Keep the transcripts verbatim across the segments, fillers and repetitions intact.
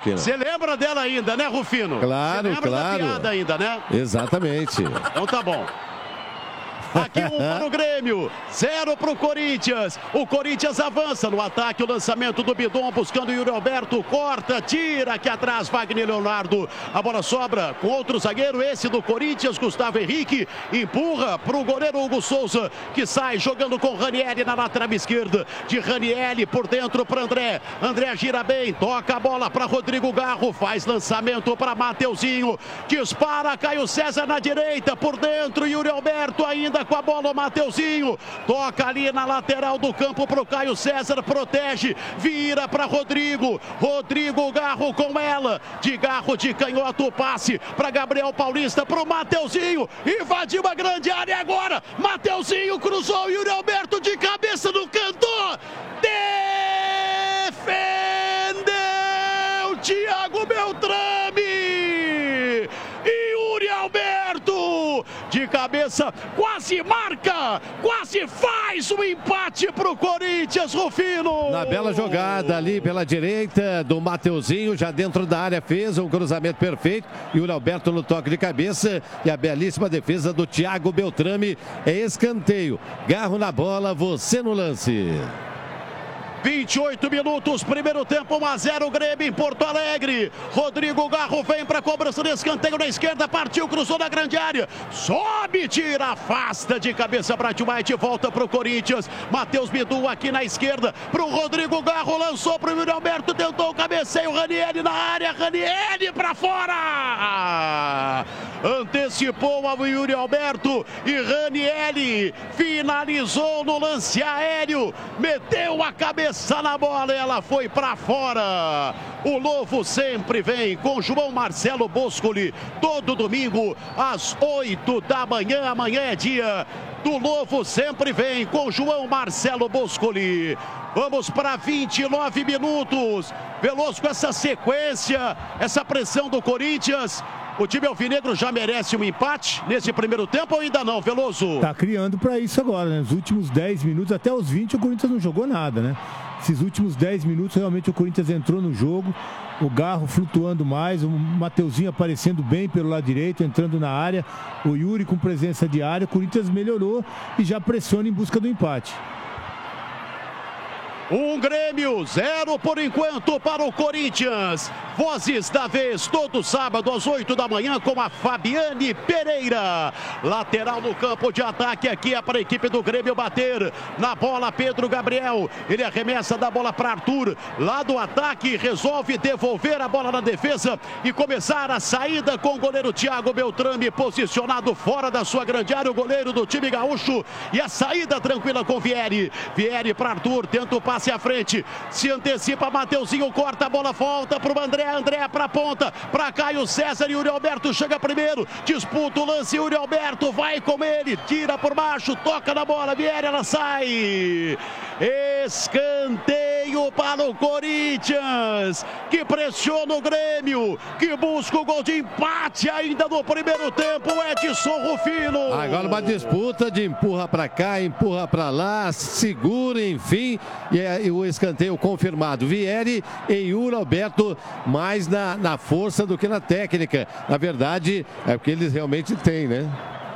Rufino? Você lembra dela ainda, né, Rufino? Claro, Você lembra claro. da piada ainda, né? Exatamente. Então tá bom. Aqui um para o Grêmio, zero para o Corinthians. O Corinthians avança no ataque, o lançamento do Bidon buscando o Yuri Alberto, corta, tira aqui atrás Wagner Leonardo. A bola sobra com outro zagueiro, esse do Corinthians, Gustavo Henrique, empurra para o goleiro Hugo Souza, que sai jogando com Ranieri na lateral esquerda. De Ranieri por dentro para André. André gira bem, toca a bola para Rodrigo Garro, faz lançamento para Mateuzinho, dispara, Caio César na direita, por dentro, Yuri Alberto ainda com a bola, o Mateuzinho toca ali na lateral do campo pro Caio César, protege, vira para Rodrigo, Rodrigo Garro com ela, de Garro de canhoto, passe para Gabriel Paulista, pro Mateuzinho, invadiu a grande área agora, Mateuzinho cruzou, Yuri Alberto de cabeça no canto, defendeu Thiago Beltrame, Yuri Alberto de cabeça, quase marca, quase faz o empate pro Corinthians, Rufino. Na bela jogada ali pela direita do Mateuzinho, já dentro da área, fez um cruzamento perfeito. E o Alberto no toque de cabeça e a belíssima defesa do Thiago Beltrame. É escanteio. Garro na bola, você no lance. vinte e oito minutos, primeiro tempo, um a zero Grêmio em Porto Alegre. Rodrigo Garro vem para a cobrança de escanteio na esquerda, partiu, cruzou na grande área, sobe, tira, afasta de cabeça Bright White, volta para o Corinthians. Matheus Bidu aqui na esquerda para o Rodrigo Garro, lançou para o Yuri Alberto, tentou o cabeceio, Ranieri na área, Ranieri para fora, antecipou o Yuri Alberto e Ranieri finalizou no lance aéreo, meteu a cabeça na bola, ela foi para fora. O Lobo sempre vem com João Marcelo Boscoli, todo domingo às oito da manhã. Amanhã é dia do Lobo, sempre vem com João Marcelo Boscoli. Vamos para vinte e nove minutos. Veloso com essa sequência, essa pressão do Corinthians. O time alvinegro já merece um empate nesse primeiro tempo ou ainda não, Veloso? Tá criando para isso agora, né? Nos últimos dez minutos, até os vinte, o Corinthians não jogou nada, né? Esses últimos dez minutos, realmente o Corinthians entrou no jogo, o Garro flutuando mais, o Mateuzinho aparecendo bem pelo lado direito, entrando na área, o Yuri com presença de área, o Corinthians melhorou e já pressiona em busca do empate. Um Grêmio, zero por enquanto para o Corinthians. Vozes da vez, todo sábado às oito da manhã com a Fabiane Pereira. Lateral no campo de ataque aqui é para a equipe do Grêmio bater. Na bola, Pedro Gabriel. Ele arremessa da bola para Arthur. Lá do ataque, resolve devolver a bola na defesa e começar a saída com o goleiro Thiago Beltrame, posicionado fora da sua grande área, o goleiro do time gaúcho. E a saída tranquila com Vieri. Vieri para Arthur, tenta o passe à frente, se antecipa, Mateuzinho corta a bola, volta para o André, André para a ponta, para Caio César, e Yuri Alberto chega primeiro, disputa o lance, Yuri Alberto vai com ele, tira por baixo, toca na bola, Vieri, ela sai, escanteio para o Corinthians, que pressiona o Grêmio, que busca o gol de empate ainda no primeiro tempo, Edson Rufino. Agora uma disputa de empurra para cá, empurra para lá, segura, enfim, e é o escanteio confirmado. Vieri e Yuri Alberto mais na, na força do que na técnica. Na verdade, é o que eles realmente têm, né?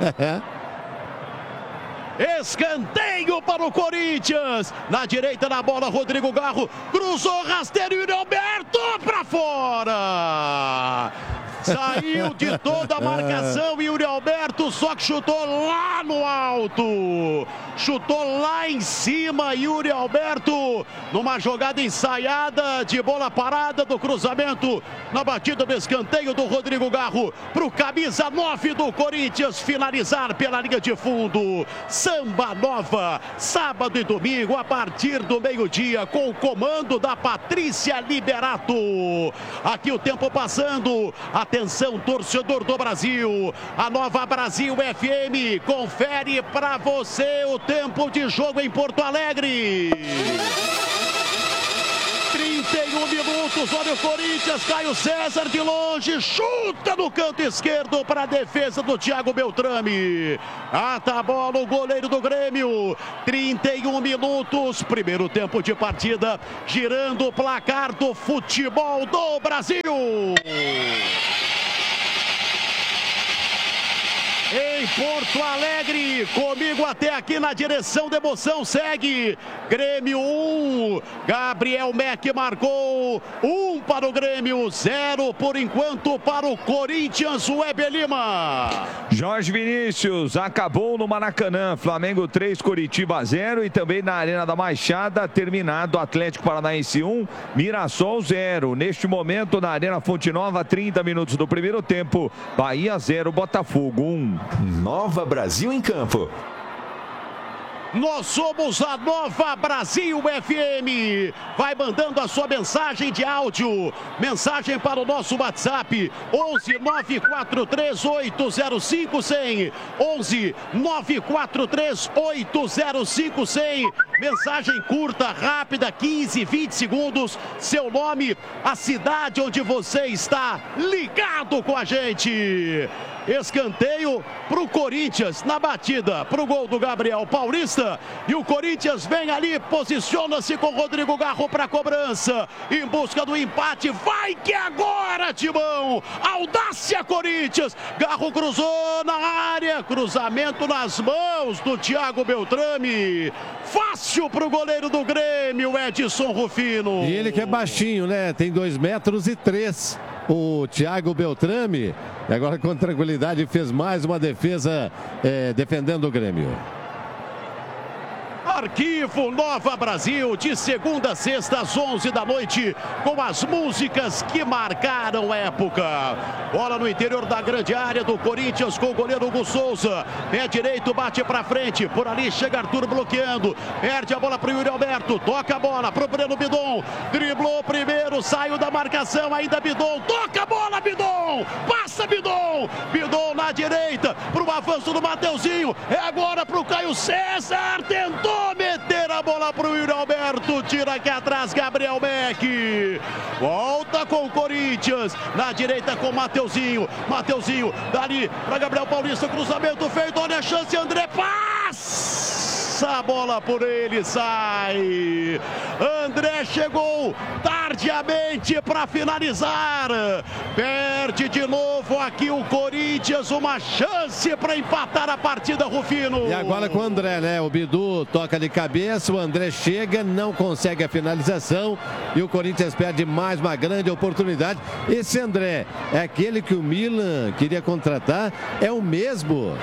Escanteio para o Corinthians. Na direita da bola, Rodrigo Garro cruzou, rasteiro, Yuri Alberto para fora. Saiu de toda a marcação e Yuri Alberto só que chutou lá no alto. Chutou lá em cima, Yuri Alberto, numa jogada ensaiada de bola parada do cruzamento, na batida do escanteio do Rodrigo Garro, para o camisa nove do Corinthians finalizar pela linha de fundo. Samba Nova, sábado e domingo, a partir do meio-dia, com o comando da Patrícia Liberato. Aqui o tempo passando. Atenção, torcedor do Brasil. A Nova Brasil F M confere para você o tempo de jogo em Porto Alegre. trinta e um minutos, olha o Corinthians, Caio César de longe, chuta no canto esquerdo para a defesa do Thiago Beltrame. Ata a bola o goleiro do Grêmio. trinta e um minutos, primeiro tempo de partida, girando o placar do futebol do Brasil. Em Porto Alegre, comigo até aqui na direção da emoção, segue Grêmio um, Gabriel Meck marcou um para o Grêmio, zero por enquanto para o Corinthians, o Weber Lima. Jorge Vinícius, acabou no Maracanã, Flamengo três, Coritiba zero, e também na Arena da Baixada, terminado Atlético Paranaense um, Mirassol zero. Neste momento na Arena Fonte Nova, trinta minutos do primeiro tempo, Bahia zero, Botafogo um. Nova Brasil em campo. Nós somos a Nova Brasil F M. Vai mandando a sua mensagem de áudio. Mensagem para o nosso WhatsApp. onze nove quatro três oito zero cinco zero zero. onze nove quatro três oito zero cinco zero zero. Mensagem curta, rápida, quinze, vinte segundos. Seu nome, a cidade onde você está ligado com a gente. Escanteio para o Corinthians na batida, para o gol do Gabriel Paulista. E o Corinthians vem ali, posiciona-se com Rodrigo Garro para a cobrança. Em busca do empate, vai que agora, Timão! Audácia Corinthians! Garro cruzou na área, cruzamento nas mãos do Thiago Beltrame. Fácil para o goleiro do Grêmio, Edson Rufino. E ele que é baixinho, né? Tem dois metros e três. O Thiago Beltrame, e agora com tranquilidade fez mais uma defesa é, defendendo o Grêmio. Arquivo Nova Brasil, de segunda a sexta às onze da noite, com as músicas que marcaram época. Bola no interior da grande área do Corinthians com o goleiro Hugo Souza. Pé direito, bate pra frente, por ali chega Arthur bloqueando. Perde a bola pro Yuri Alberto, toca a bola pro Breno Bidon. Driblou primeiro, saiu da marcação, ainda Bidon. Toca a bola, Bidon! Passa Bidon! Bidon na direita, pro avanço do Mateuzinho. É agora pro Caio César, tentou meter a bola pro Yuri Alberto, tira aqui atrás Gabriel Meck. Volta com o Corinthians, na direita com o Mateuzinho. Mateuzinho, dali para Gabriel Paulista, cruzamento feito, olha a chance, André passa a bola por ele, sai. André chegou tardiamente para finalizar. Perde de novo aqui o Corinthians, uma chance para empatar a partida, Rufino. E agora com o André, né? O Bidu toca de cabeça, o André chega, não consegue a finalização e o Corinthians perde mais uma grande oportunidade. Esse André é aquele que o Milan queria contratar, é o mesmo.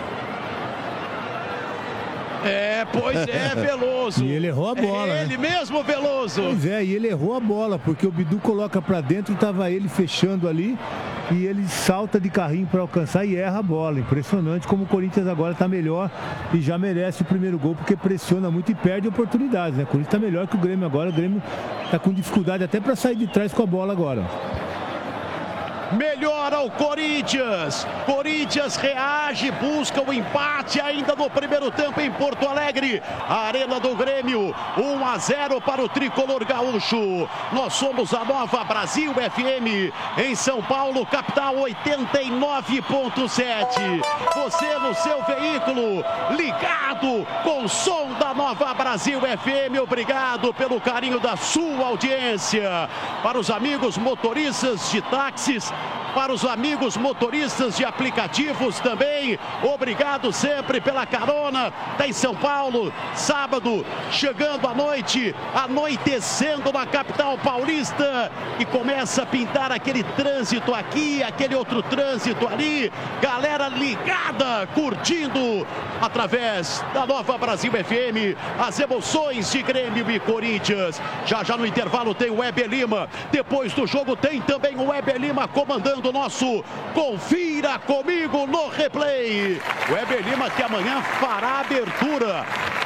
É, pois é, Veloso. E ele errou a bola. É ele né? mesmo, Veloso. Pois é, e ele errou a bola, porque o Bidu coloca pra dentro, tava ele fechando ali, e ele salta de carrinho para alcançar e erra a bola. Impressionante como o Corinthians agora tá melhor e já merece o primeiro gol, porque pressiona muito e perde oportunidades, né? O Corinthians tá melhor que o Grêmio agora, o Grêmio tá com dificuldade até para sair de trás com a bola agora. Melhora o Corinthians. Corinthians reage, busca o empate ainda no primeiro tempo em Porto Alegre. A Arena do Grêmio, um a zero para o tricolor gaúcho. Nós somos a Nova Brasil F M em São Paulo, capital oitenta e nove ponto sete. Você no seu veículo, ligado com o som da Nova Brasil F M. Obrigado pelo carinho da sua audiência. Para os amigos motoristas de táxis, para os amigos motoristas de aplicativos também, obrigado sempre pela carona. Está em São Paulo, sábado, chegando à noite, anoitecendo na capital paulista e começa a pintar aquele trânsito aqui, aquele outro trânsito ali. Galera ligada, curtindo através da Nova Brasil F M as emoções de Grêmio e Corinthians. Já já no intervalo tem o Weber Lima, depois do jogo tem também o Weber Lima comandando o nosso Confira Comigo no Replay. O Weber Lima que amanhã fará a abertura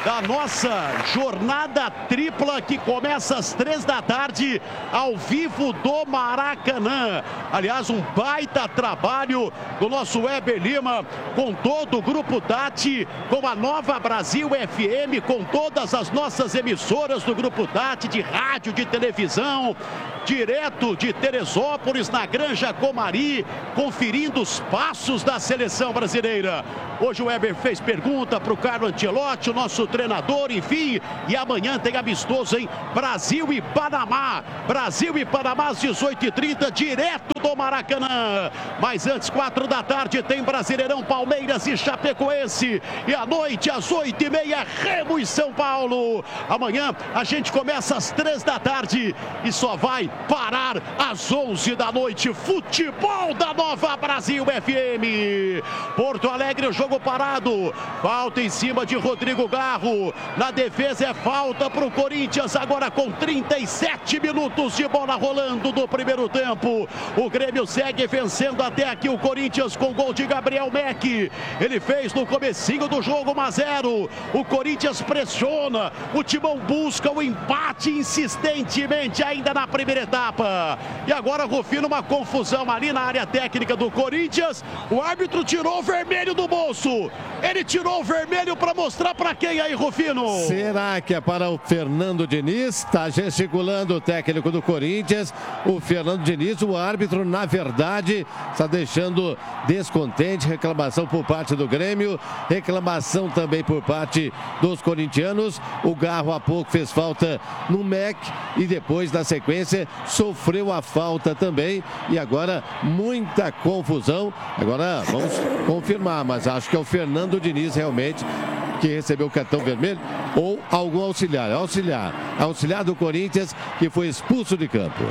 da nossa jornada tripla que começa às três da tarde, ao vivo do Maracanã. Aliás, um baita trabalho do nosso Weber Lima, com todo o Grupo Tati, com a Nova Brasil F M, com todas as nossas emissoras do Grupo Tati, de rádio, de televisão, direto de Teresópolis, na Granja Comari, conferindo os passos da seleção brasileira. Hoje o Weber fez pergunta para o Carlo Ancelotti, o nosso treinador, enfim, e amanhã tem amistoso, hein? Brasil e Panamá. Brasil e Panamá às dezoito e trinta, direto do Maracanã. Mas antes, quatro da tarde, tem Brasileirão, Palmeiras e Chapecoense. E à noite, às oito e meia, Remo e São Paulo. Amanhã a gente começa às três da tarde e só vai parar às onze da noite. Futebol da Nova Brasil F M. Porto Alegre, o jogo parado. Falta em cima de Rodrigo Garro. Na defesa é falta para o Corinthians, agora com trinta e sete minutos de bola rolando do primeiro tempo. O Grêmio segue vencendo até aqui o Corinthians com gol de Gabriel Meck. Ele fez no comecinho do jogo um a zero. O Corinthians pressiona. O Timão busca o empate insistentemente ainda na primeira etapa. E agora, Rufino, uma confusão ali na área técnica do Corinthians. O árbitro tirou o vermelho do bolso. Ele tirou o vermelho para mostrar para quem aí, Rufino? Será que é para o Fernando Diniz? Está gesticulando o técnico do Corinthians. O Fernando Diniz, o árbitro, na verdade, está deixando descontente. Reclamação por parte do Grêmio. Reclamação também por parte dos corintianos. O Garro há pouco fez falta no Meck e depois, na sequência, sofreu a falta também. E agora, muita confusão. Agora, vamos confirmar, mas acho que é o Fernando Diniz realmente que recebeu o cartão vermelho, ou algum auxiliar. Auxiliar. Auxiliar do Corinthians que foi expulso de campo.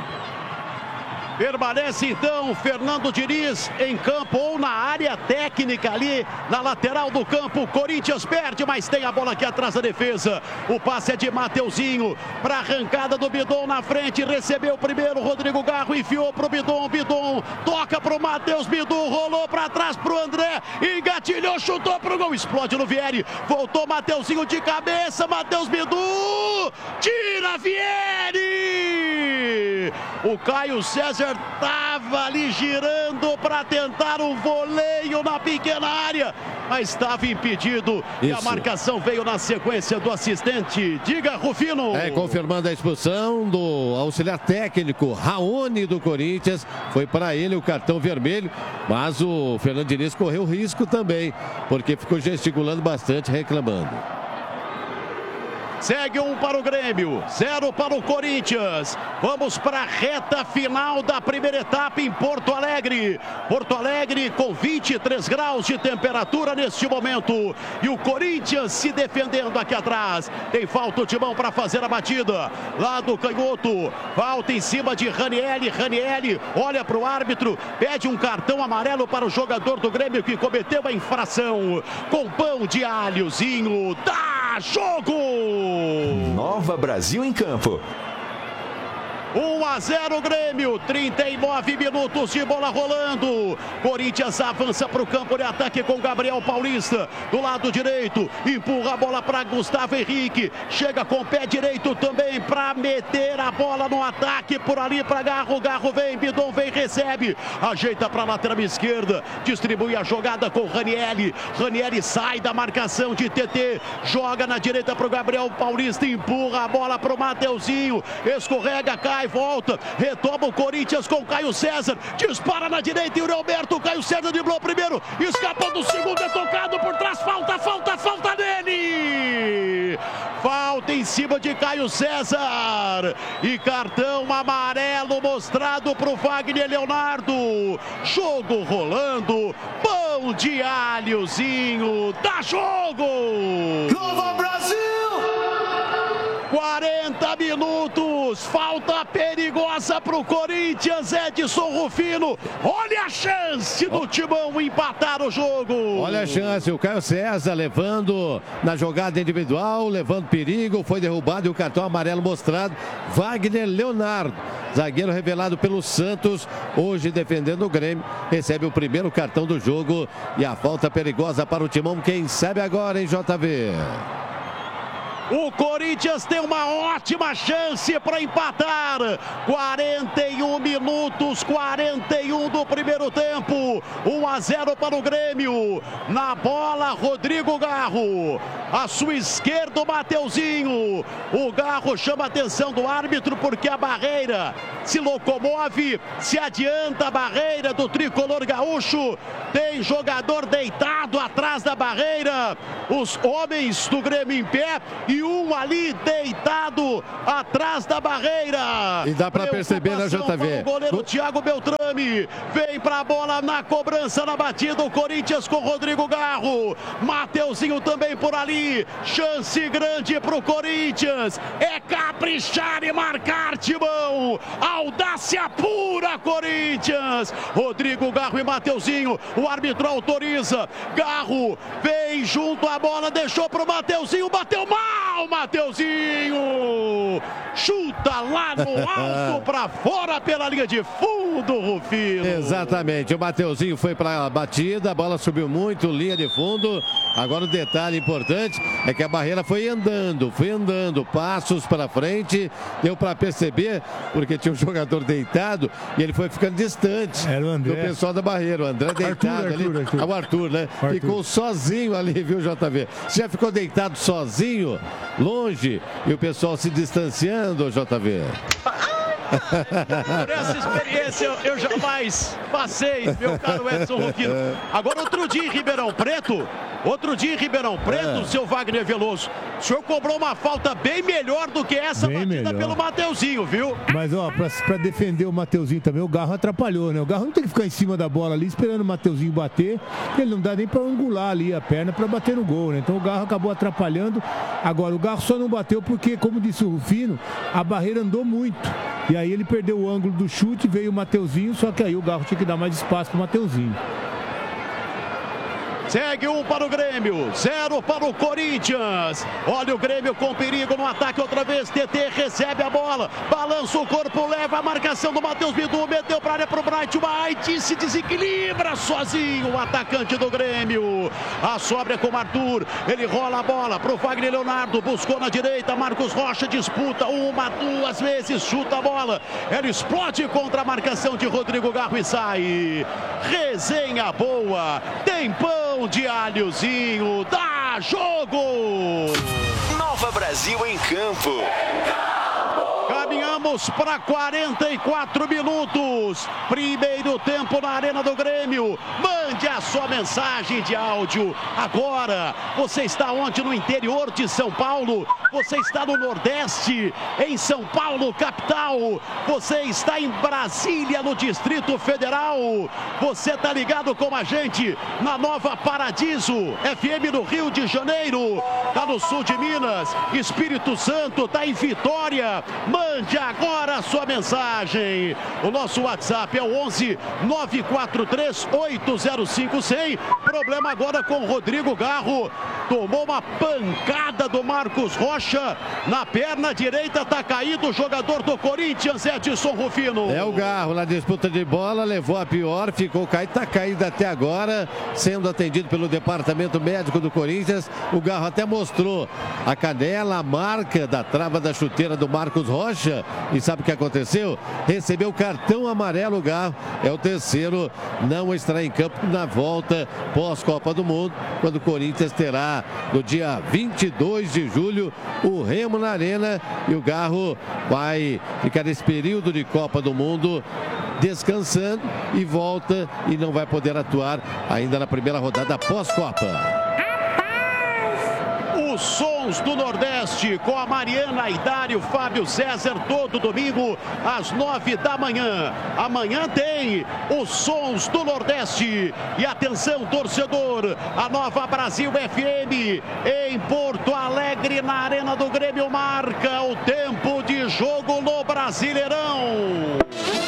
Permanece então Fernando Diniz em campo ou na área técnica ali na lateral do campo. O Corinthians perde, mas tem a bola aqui atrás da defesa. O passe é de Mateuzinho para a arrancada do Bidon na frente. Recebeu o primeiro, Rodrigo Garro enfiou para o Bidon. Bidon toca para o Matheus. Bidon rolou para trás para o André. Engatilhou, chutou para o gol. Explode no Vieri. Voltou Mateuzinho de cabeça. Matheus Bidon. Tira Vieri. O Caio César estava ali girando para tentar um voleio na pequena área, mas estava impedido. Isso. E a marcação veio na sequência do assistente. Diga, Rufino. É, confirmando a expulsão do auxiliar técnico Raoni do Corinthians. Foi para ele o cartão vermelho, mas o Fernando Diniz correu risco também, porque ficou gesticulando bastante, reclamando. Segue um para o Grêmio, zero para o Corinthians. Vamos para a reta final da primeira etapa em Porto Alegre. Porto Alegre com vinte e três graus de temperatura neste momento. E o Corinthians se defendendo aqui atrás. Tem falta de mão para fazer a batida. Lá do canhoto, falta em cima de Ranieri. Ranieri olha para o árbitro, pede um cartão amarelo para o jogador do Grêmio que cometeu a infração. Com pão de alhozinho, dá jogo! Nova Brasil em campo. um a zero Grêmio, trinta e nove minutos de bola rolando. Corinthians avança para o campo de ataque com Gabriel Paulista. Do lado direito, empurra a bola para Gustavo Henrique. Chega com o pé direito também para meter a bola no ataque. Por ali para Garro. Garro vem, Bidon vem, recebe. Ajeita para a lateral esquerda. Distribui a jogada com Ranieri. Ranieri sai da marcação de T T. Joga na direita para o Gabriel Paulista. Empurra a bola para o Mateuzinho. Escorrega, cai, volta, retoma o Corinthians com Caio César, dispara na direita e o Roberto. Caio César driblou primeiro, escapou do segundo, é tocado por trás, falta, falta, falta nele! Falta em cima de Caio César e cartão amarelo mostrado para o Wagner Leonardo. Jogo rolando, pão de alhozinho, dá jogo! Nova Brasil! quarenta minutos, falta perigosa para o Corinthians, Edson Rufino. Olha a chance do Timão empatar o jogo. Olha a chance, o Caio César levando na jogada individual, levando perigo, foi derrubado e o cartão amarelo mostrado. Wagner Leonardo, zagueiro revelado pelo Santos, hoje defendendo o Grêmio, recebe o primeiro cartão do jogo e a falta perigosa para o Timão. Quem sabe agora, hein, J V? O Corinthians tem uma ótima chance para empatar. quarenta e um minutos, quarenta e um do primeiro tempo. um a zero para o Grêmio. Na bola, Rodrigo Garro. À sua esquerda, o Mateuzinho. O Garro chama a atenção do árbitro porque a barreira se locomove, se adianta a barreira do tricolor gaúcho. Tem jogador deitado atrás da barreira. Os homens do Grêmio em pé e um ali deitado atrás da barreira. E dá para perceber, né, J V? O goleiro Thiago Beltrame vem para a bola na cobrança, na batida. O Corinthians com Rodrigo Garro. Mateuzinho também por ali. Chance grande para o Corinthians. É caprichar e marcar, Timão. Audácia pura, Corinthians. Rodrigo Garro e Mateuzinho. O árbitro autoriza. Garro vem junto à bola, deixou para o Mateuzinho. Bateu mal, Mateuzinho. Chuta lá no alto, para fora pela linha de fundo, Rufino. Exatamente. O Mateuzinho foi para a batida, a bola subiu muito, linha de fundo. Agora o detalhe importante é que a barreira foi andando, foi andando, passos para frente. Deu para perceber, porque tinha um jogador deitado e ele foi ficando distante. Era o André. Do pessoal da barreira. O André deitado Arthur, ali. Arthur, Arthur. Ah, o Arthur, né? Arthur. Ficou sozinho ali, viu, J V? Você já ficou deitado sozinho, longe, e o pessoal se distanciando, J V? Por essa experiência eu, eu jamais passei, meu caro Edson Rufino. Agora, outro dia em Ribeirão Preto, outro dia em Ribeirão Preto, É. seu Wagner Veloso, o senhor cobrou uma falta bem melhor do que essa Bem batida melhor. pelo Mateuzinho, viu? Mas, ó, pra, pra defender o Mateuzinho também, o Garro atrapalhou, né? O Garro não tem que ficar em cima da bola ali, esperando o Mateuzinho bater. Ele não dá nem pra angular ali a perna pra bater no gol, né? Então o Garro acabou atrapalhando. Agora, o Garro só não bateu porque, como disse o Rufino, a barreira andou muito. E aí ele perdeu o ângulo do chute, veio o Mateuzinho, só que aí o Garro tinha que dar mais espaço pro Mateuzinho. Segue um para o Grêmio, zero para o Corinthians. Olha o Grêmio com perigo no ataque outra vez. T T recebe a bola, balança o corpo, leva a marcação do Matheus Bidu, meteu para a área para o Bright White, se desequilibra sozinho o atacante do Grêmio. A sobra é com o Arthur, ele rola a bola para o Wagner Leonardo, buscou na direita, Marcos Rocha disputa uma, duas vezes, chuta a bola. Ele explode contra a marcação de Rodrigo Garro e sai. Resenha boa, tem pão de alhozinho, dá jogo! Nova Brasil em campo. Caminhamos para quarenta e quatro minutos. Primeiro tempo na Arena do Grêmio. Mande a sua mensagem de áudio agora. Você está onde? No interior de São Paulo? Você está no Nordeste, em São Paulo, capital? Você está em Brasília, no Distrito Federal? Você está ligado com a gente na Nova Paradiso, F M no Rio de Janeiro? Está no sul de Minas, Espírito Santo, está em Vitória? Mande agora a sua mensagem. O nosso WhatsApp é o onze nove quatro três oito zero cinco cem. Problema agora com o Rodrigo Garro. Tomou uma pancada do Marcos Rocha. Na perna direita está caído o jogador do Corinthians, Edson Rufino. É o Garro na disputa de bola, levou a pior, ficou caído, está caído até agora, sendo atendido pelo departamento médico do Corinthians. O Garro até mostrou a canela, a marca da trava da chuteira do Marcos Rocha. E sabe o que aconteceu? Recebeu cartão amarelo o Garro. É o terceiro, não estará em campo na volta pós-Copa do Mundo, quando o Corinthians terá no dia vinte e dois de julho o Remo na Arena, e o Garro vai ficar nesse período de Copa do Mundo descansando e volta, e não vai poder atuar ainda na primeira rodada pós-Copa. Os sons do Nordeste com a Mariana Aidário, Fábio César, todo domingo às nove da manhã. Amanhã tem os sons do Nordeste. E atenção, torcedor, a Nova Brasil F M em Porto Alegre, na Arena do Grêmio, marca o tempo de jogo no Brasileirão.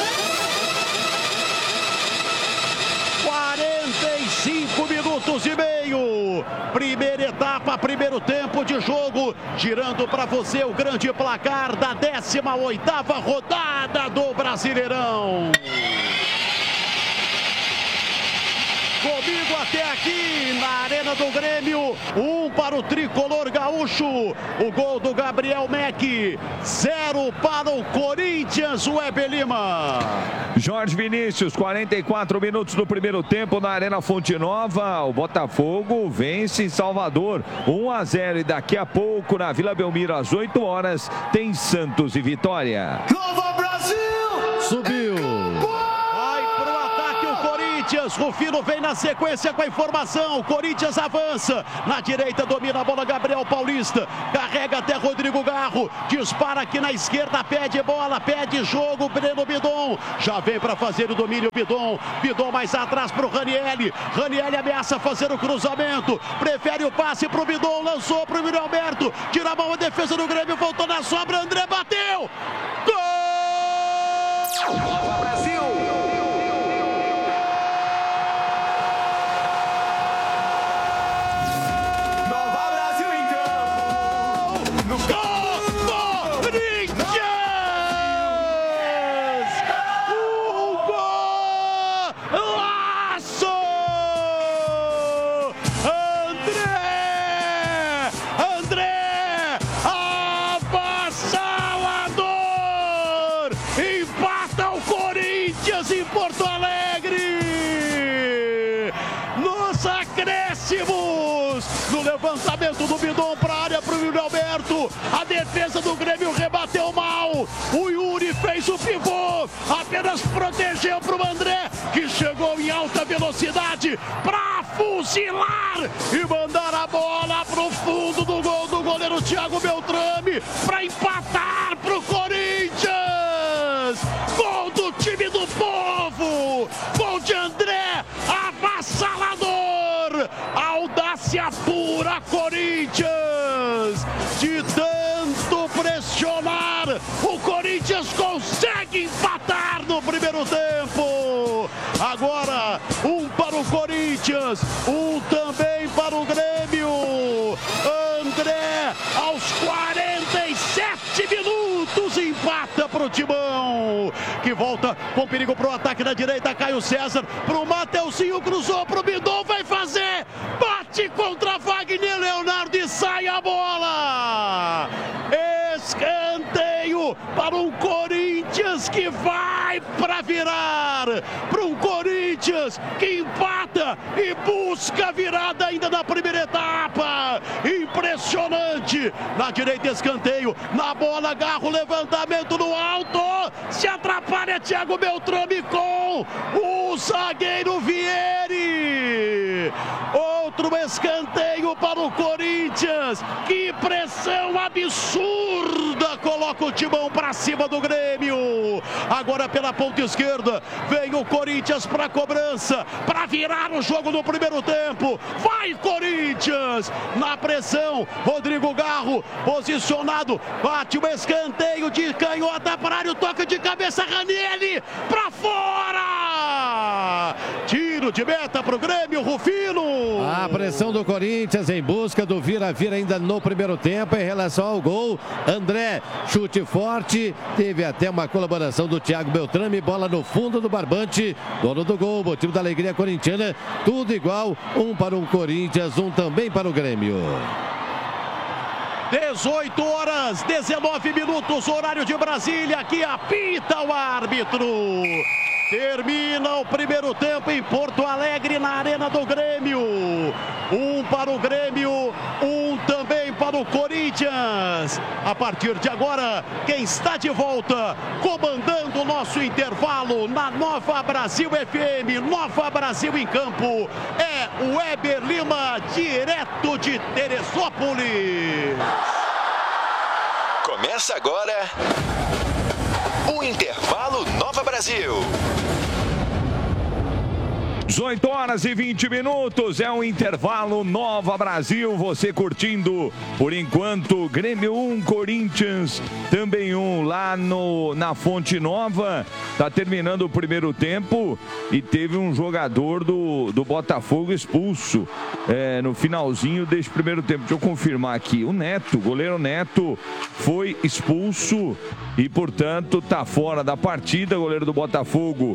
quarenta e cinco minutos e meio. Primeira etapa, primeiro tempo de jogo. Girando para você o grande placar da décima oitava rodada do Brasileirão. Comigo até aqui na Arena do Grêmio. Um para o tricolor gaúcho. O gol do Gabriel Meck. Zero para o Corinthians, o Weber Lima. Jorge Vinícius, quarenta e quatro minutos do primeiro tempo na Arena Fonte Nova. O Botafogo vence em Salvador, um a zero. E daqui a pouco, na Vila Belmiro, às oito horas, tem Santos e Vitória. Nova Brasil! Subiu! Vai pro ataque o Corinthians. Rufino vem na sequência com a informação. O Corinthians avança. Na direita domina a bola Gabriel Paulista. Carrega até Rodrigo Garro. Dispara aqui na esquerda. Pede bola, pede jogo. Breno Bidon. Já vem para fazer o domínio Bidon. Bidon mais atrás pro Ranieri. Ranieri ameaça fazer o cruzamento. Prefere o passe pro Bidon. Lançou pro Yuri Alberto. Tira a mão a defesa do Grêmio. Voltou na sobra. André bateu. Gol! Nova Brasil! Nova Brasil em campo! No Gol! Corinthians! Um golaço! André! André! Avassalador! Empata o Corinthians em Porto Alegre! Nos acréscimos! No levantamento do Bidon para a área para o Yuri Alberto. A defesa do Grêmio rebateu mal. O Yuri fez o pivô. Apenas protegeu para o André, que chegou em alta velocidade para fuzilar e mandar a bola para o fundo do gol do goleiro Thiago Beltrame para empatar para o Corinthians. Gol do time do povo. Gol de André. Avassalador. Audácia pura, Corinthians. De tanto pressionar, o Corinthians consegue empatar no primeiro tempo. Agora, um para o Corinthians, um também para o Grêmio. André, aos quarenta e sete minutos, empata para o Timão, que volta com perigo para o ataque na direita. Caio César para o Mateuzinho, cruzou para o Bidon, vai fazer, bate contra Wagner Leonardo e sai a bola. Escanteio para um Corinthians que vai para virar, para um Corinthians que empata e busca a virada ainda na primeira etapa. Impressionante. Na direita, escanteio, na bola, Garro, levantamento no alto, se atrapalha Thiago Beltrame com o zagueiro Vieri. Outro escanteio para o Corinthians. Que pressão absurda coloca o Timão para cima do Grêmio. Agora pela ponta esquerda vem o Corinthians para cobrança, para virar o jogo no primeiro tempo. Vai Corinthians na pressão. Rodrigo Garro posicionado, bate o escanteio de canhota para a área, o toque de cabeça, Ranieri para fora. Tiro de meta para o Grêmio, Rufino. A pressão do Corinthians em busca do vira-vira ainda no primeiro tempo em relação ao gol. André, chute forte, teve até uma colaboração do Thiago Beltrame, bola no fundo do barbante, dono do gol, motivo da alegria corintiana, tudo igual, um para o Corinthians, um também para o Grêmio. dezoito horas, dezenove minutos, horário de Brasília, aqui apita o árbitro. Termina o primeiro tempo em Porto Alegre, na Arena do Grêmio. Um para o Grêmio, um também para o Corinthians. A partir de agora, quem está de volta, comandando o nosso intervalo na Nova Brasil F M, Nova Brasil em Campo, é o Weber Lima, direto de Teresópolis. Começa agora o Intervalo Nova Brasil. dezoito horas e vinte minutos, é um intervalo Nova Brasil, você curtindo, por enquanto, Grêmio um, Corinthians também um, lá no, na Fonte Nova, tá terminando o primeiro tempo e teve um jogador do, do Botafogo expulso é, no finalzinho desse primeiro tempo. Deixa eu confirmar aqui, o Neto, o goleiro Neto foi expulso e, portanto, tá fora da partida. O goleiro do Botafogo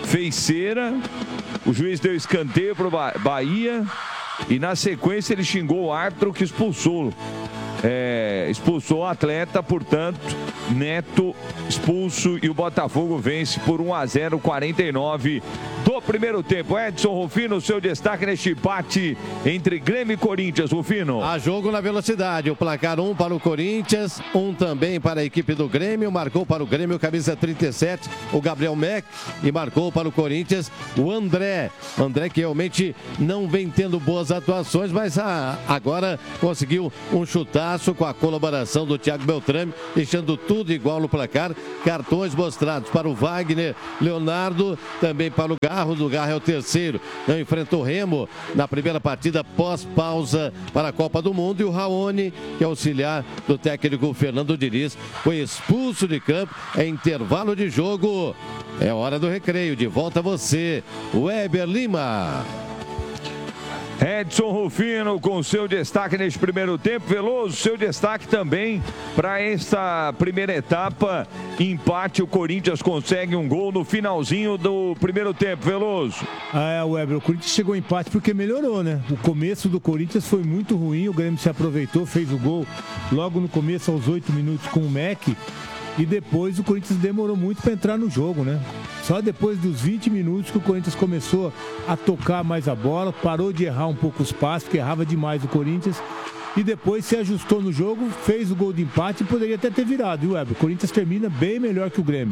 fez cera, o juiz deu escanteio para o Bahia e na sequência ele xingou o árbitro que expulsou. É, expulsou o atleta, portanto, Neto expulso e o Botafogo vence por um a zero, quarenta e nove do primeiro tempo. Edson Rufino, seu destaque neste empate entre Grêmio e Corinthians, Rufino. Há jogo na velocidade, o placar um para o Corinthians, um também para a equipe do Grêmio, marcou para o Grêmio camisa trinta e sete, o Gabriel Mack, e marcou para o Corinthians o André. André que realmente não vem tendo boas atuações, mas ah, agora conseguiu um chutaço com a colaboração do Thiago Beltrame, deixando tudo igual no placar. Cartões mostrados para o Wagner Leonardo, também para o Garro, do Garro é o terceiro. Não enfrentou Remo na primeira partida pós-pausa para a Copa do Mundo, e o Raoni, que é auxiliar do técnico Fernando Diniz, foi expulso de campo em intervalo de jogo. É hora do recreio, de volta a você, Weber Lima. Edson Rufino com seu destaque neste primeiro tempo. Veloso, seu destaque também para esta primeira etapa. Empate, o Corinthians consegue um gol no finalzinho do primeiro tempo. Veloso. Ah, é, Weber, o Corinthians chegou ao empate porque melhorou, né? O começo do Corinthians foi muito ruim, o Grêmio se aproveitou, fez o gol logo no começo, aos oito minutos, com o Mack. E depois o Corinthians demorou muito para entrar no jogo, né? Só depois dos vinte minutos que o Corinthians começou a tocar mais a bola, parou de errar um pouco os passes, porque errava demais o Corinthians. E depois se ajustou no jogo, fez o gol de empate e poderia até ter virado, viu, Weber? O Corinthians termina bem melhor que o Grêmio.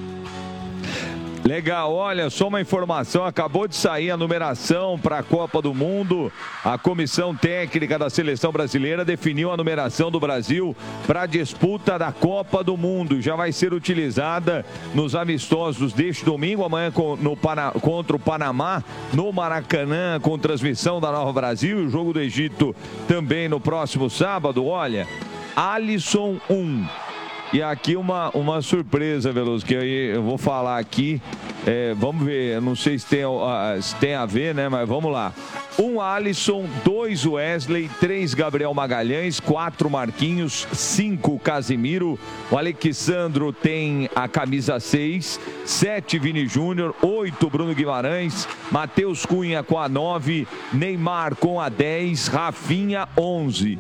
Legal, olha, só uma informação, acabou de sair a numeração para a Copa do Mundo. A comissão técnica da seleção brasileira definiu a numeração do Brasil para a disputa da Copa do Mundo. Já vai ser utilizada nos amistosos deste domingo, amanhã no, contra o Panamá, no Maracanã, com transmissão da Nova Brasil. E o jogo do Egito também no próximo sábado. Olha, Alisson um. E aqui uma, uma surpresa, Veloso, que eu, eu vou falar aqui. É, vamos ver, eu não sei se tem, se tem a ver, né? Mas vamos lá. Um Alisson, dois Wesley, três Gabriel Magalhães, quatro Marquinhos, cinco Casimiro. O Alexandro tem a camisa seis, sete Vini Júnior, oito Bruno Guimarães, Matheus Cunha com a nove, Neymar com a dez, Rafinha onze.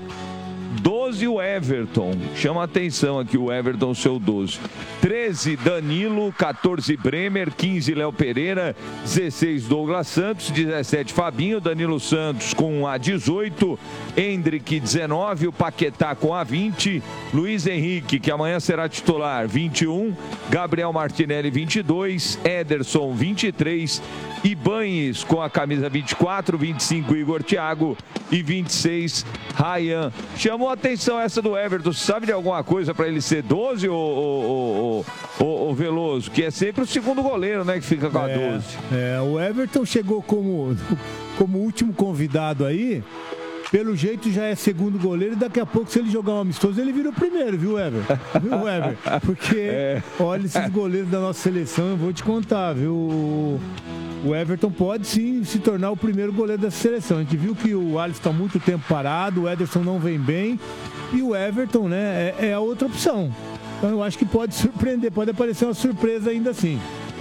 doze o Everton, chama a atenção aqui o Everton, seu doze. treze Danilo, quatorze Bremer, quinze Léo Pereira, dezesseis Douglas Santos, dezessete Fabinho, Danilo Santos com a dezoito, Hendrick dezenove, o Paquetá com a vinte, Luiz Henrique, que amanhã será titular, vinte e um, Gabriel Martinelli vinte e dois, Ederson vinte e três, Ibañez com a camisa vinte e quatro, vinte e cinco Igor Thiago e vinte e seis Ryan. Chamou a atenção essa do Everton. Você sabe de alguma coisa para ele ser doze, ou, ou, ou, ou Veloso? Que é sempre o segundo goleiro, né, que fica com a é, doze. É, o Everton chegou como, como último convidado aí. Pelo jeito já é segundo goleiro, e daqui a pouco, se ele jogar um amistoso, ele vira o primeiro, viu, Weber? Viu, Weber? Porque, é. olha, esses goleiros da nossa seleção, eu vou te contar, viu? O Everton pode sim se tornar o primeiro goleiro dessa seleção. A gente viu que o Alisson está muito tempo parado, o Ederson não vem bem, e o Everton, né, é, é a outra opção. Então eu acho que pode surpreender, pode aparecer uma surpresa ainda assim.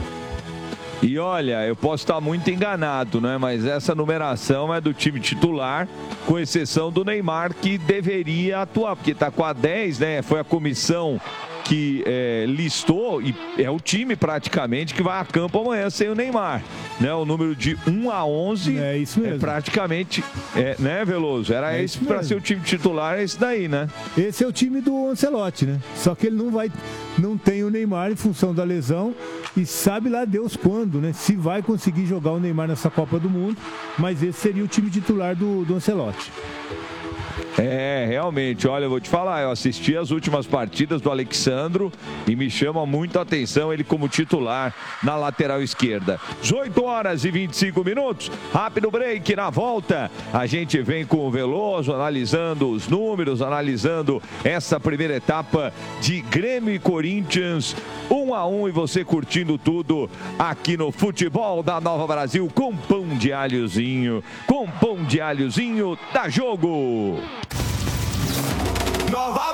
E olha, eu posso estar muito enganado, né? Mas essa numeração é do time titular, com exceção do Neymar, que deveria atuar, porque está com a dez, né? Foi a comissão que é, listou, e é o time praticamente que vai a campo amanhã sem o Neymar, né? O número de um a onze é, isso mesmo. É praticamente, é, né, Veloso? Era é esse para ser o time titular, é esse daí, né? Esse é o time do Ancelotti, né? Só que ele não vai, não tem o Neymar em função da lesão, e sabe lá Deus quando, né? Se vai conseguir jogar o Neymar nessa Copa do Mundo, mas esse seria o time titular do, do Ancelotti. É, realmente, olha, eu vou te falar, eu assisti as últimas partidas do Alexandro e me chama muito a atenção ele como titular na lateral esquerda. dezoito horas e vinte e cinco minutos, rápido break, na volta a gente vem com o Veloso analisando os números, analisando essa primeira etapa de Grêmio e Corinthians, um a um, e você curtindo tudo aqui no Futebol da Nova Brasil com pão de alhozinho, com pão de alhozinho, dá jogo! Nova